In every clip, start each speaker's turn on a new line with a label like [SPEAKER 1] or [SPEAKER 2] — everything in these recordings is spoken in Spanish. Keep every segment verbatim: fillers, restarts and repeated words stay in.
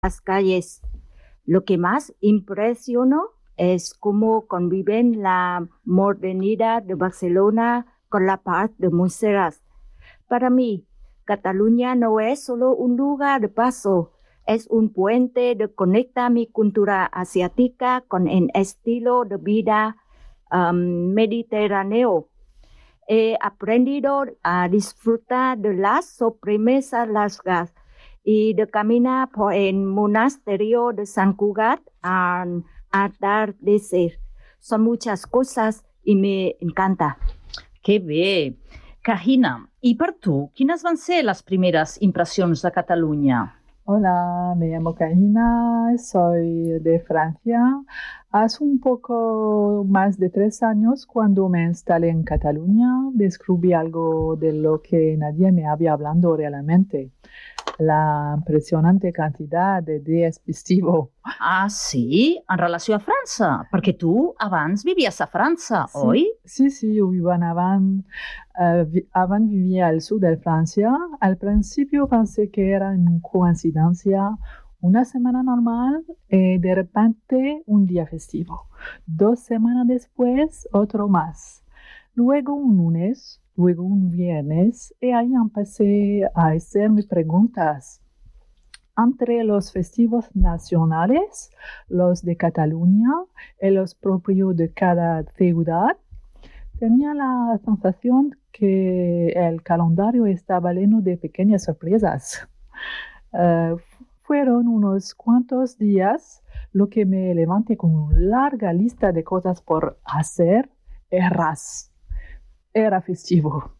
[SPEAKER 1] las calles. Lo que más impresionó es cómo conviven la modernidad de Barcelona con la paz de Montserrat. Para mí, Cataluña no es solo un lugar de paso, es un puente que conecta mi cultura asiática con el estilo de vida um, mediterráneo. He aprendido a disfrutar de las sobremesas largas y de caminar por el monasterio de San Cugat al atardecer. Son muchas cosas i me encanta.
[SPEAKER 2] Que bé. Kahina, i per tu, quines van ser les primeres impressions de Catalunya?
[SPEAKER 3] Hola, me llamo Kahina, soy de Francia. Hace un poco más de tres años, cuando me instalé en Cataluña, descubrí algo de lo que nadie me había hablado realmente. La impressionante quantitat de dies festivos.
[SPEAKER 2] Ah, sí? En relació a França? Perquè tu abans vivies a França,
[SPEAKER 3] sí,
[SPEAKER 2] oi?
[SPEAKER 3] Sí, sí, yo vivía abans, uh, vi, abans vivía al sur de Francia. Al principio pensé que era una coincidencia, una semana normal y de repente un día festivo. Dos semanas después, otro más. Luego un lunes, luego un viernes, y ahí empecé a hacerme preguntas. Entre los festivos nacionales, los de Cataluña y los propios de cada ciudad, tenía la sensación que el calendario estaba lleno de pequeñas sorpresas. Uh, fueron unos cuantos días lo que me levanté con una larga lista de cosas por hacer. Erras. Era festivo.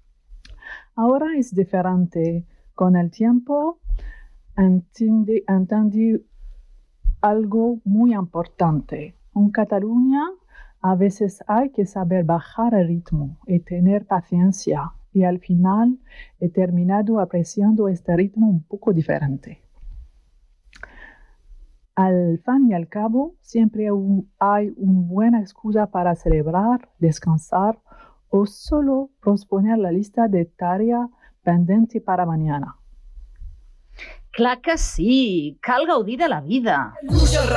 [SPEAKER 3] Ahora es diferente. Con el tiempo entendí, entendí algo muy importante. En Cataluña a veces hay que saber bajar el ritmo y tener paciencia. Y al final he terminado apreciando este ritmo un poco diferente. Al fin y al cabo, siempre hay una buena excusa para celebrar, descansar o solo posponer la lista de tareas pendientes para mañana.
[SPEAKER 2] Clar que sí, cal gaudir de la vida.